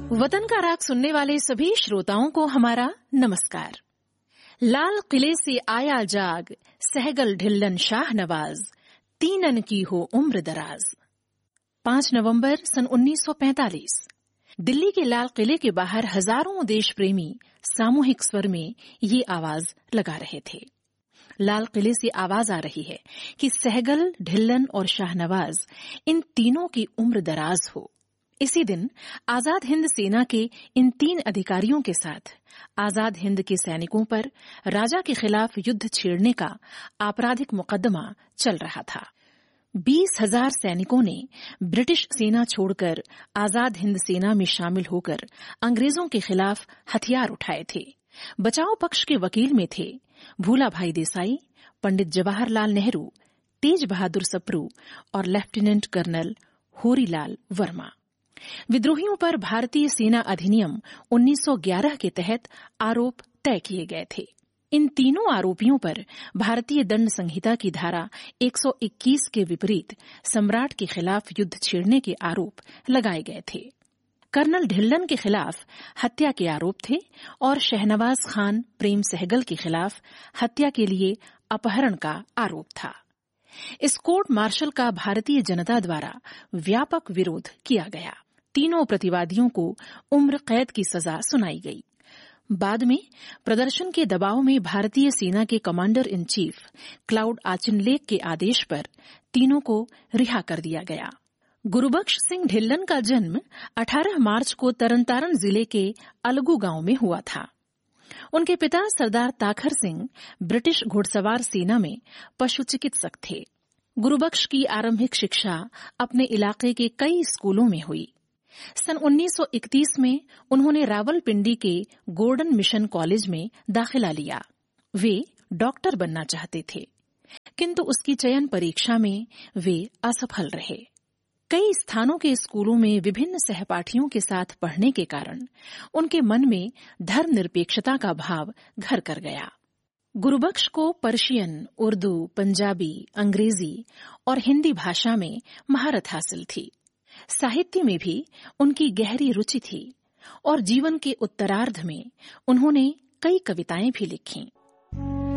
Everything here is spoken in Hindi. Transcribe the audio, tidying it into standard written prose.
वतन का राग सुनने वाले सभी श्रोताओं को हमारा नमस्कार। लाल किले से आया जाग, सहगल ढिल्लन शाह नवाज, तीनन की हो उम्र दराज। 5 नवंबर सन 1945 दिल्ली के लाल किले के बाहर हजारों देश प्रेमी सामूहिक स्वर में ये आवाज लगा रहे थे। लाल किले से आवाज आ रही है कि सहगल, ढिल्लन और शाहनवाज इन तीनों की उम्र दराज हो। इसी दिन आजाद हिंद सेना के इन 3 अधिकारियों के साथ आजाद हिंद के सैनिकों पर राजा के खिलाफ युद्ध छेड़ने का आपराधिक मुकदमा चल रहा था। 20,000 सैनिकों ने ब्रिटिश सेना छोड़कर आजाद हिंद सेना में शामिल होकर अंग्रेजों के खिलाफ हथियार उठाए थे। बचाव पक्ष के वकील में थे भूला भाई देसाई, पंडित जवाहरलाल नेहरू, तेज बहादुर सप्रू और लेफ्टिनेंट कर्नल होरीलाल वर्मा। विद्रोहियों पर भारतीय सेना अधिनियम 1911 के तहत आरोप तय किए गए थे। इन तीनों आरोपियों पर भारतीय दंड संहिता की धारा 121 के विपरीत सम्राट के खिलाफ युद्ध छेड़ने के आरोप लगाए गए थे। कर्नल ढिल्लन के खिलाफ हत्या के आरोप थे और शहनवाज खान प्रेम सहगल के खिलाफ हत्या के लिए अपहरण का आरोप था। इस कोर्ट मार्शल का भारतीय जनता द्वारा व्यापक विरोध किया गया। तीनों प्रतिवादियों को उम्र कैद की सजा सुनाई गई। बाद में प्रदर्शन के दबाव में भारतीय सेना के कमांडर इन चीफ क्लाउड आचिनलेक के आदेश पर तीनों को रिहा कर दिया गया। गुरुबख्श सिंह ढिल्लन का जन्म 18 मार्च को तरनतारन जिले के अलगू गांव में हुआ था। उनके पिता सरदार ताखर सिंह ब्रिटिश घुड़सवार सेना में पशु चिकित्सक थे। गुरुबख्श की आरंभिक शिक्षा अपने इलाके के कई स्कूलों में हुई। सन 1931 में उन्होंने रावलपिंडी के गोल्डन मिशन कॉलेज में दाखिला लिया। वे डॉक्टर बनना चाहते थे, किंतु उसकी चयन परीक्षा में वे असफल रहे। कई स्थानों के स्कूलों में विभिन्न सहपाठियों के साथ पढ़ने के कारण उनके मन में धर्मनिरपेक्षता का भाव घर कर गया। गुरुबख्श को पर्शियन, उर्दू, पंजाबी, अंग्रेजी और हिंदी भाषा में महारत हासिल थी। साहित्य में भी उनकी गहरी रुचि थी और जीवन के उत्तरार्ध में उन्होंने कई कविताएं भी लिखीं।